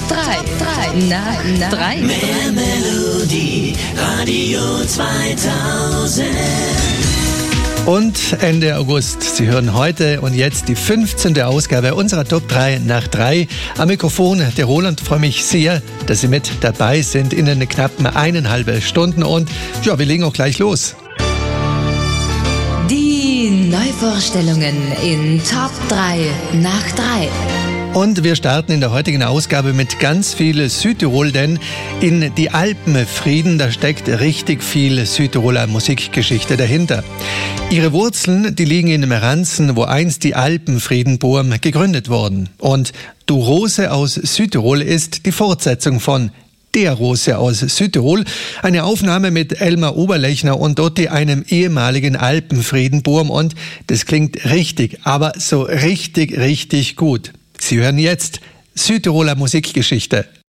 3 nach 3. Mehr Melodie, Radio 2000. Und Ende August. Sie hören heute und jetzt die 15. Ausgabe unserer Top 3 nach 3. Am Mikrofon der Roland. Freue mich sehr, dass Sie mit dabei sind in den knappen 1,5 Stunden. Und ja, wir legen auch gleich los. Die Neuvorstellungen in Top 3 nach 3. Und wir starten in der heutigen Ausgabe mit ganz viel Südtirol, denn in die Alpenfrieden, da steckt richtig viel Südtiroler Musikgeschichte dahinter. Ihre Wurzeln, die liegen in Meranzen, wo einst die Alpenfriedenboom gegründet wurden. Und Du Rose aus Südtirol ist die Fortsetzung von Der Rose aus Südtirol, eine Aufnahme mit Elmar Oberlechner und Dotti, einem ehemaligen Alpenfriedenboom. Und das klingt richtig, aber so richtig gut. Sie hören jetzt Südtiroler Musikgeschichte.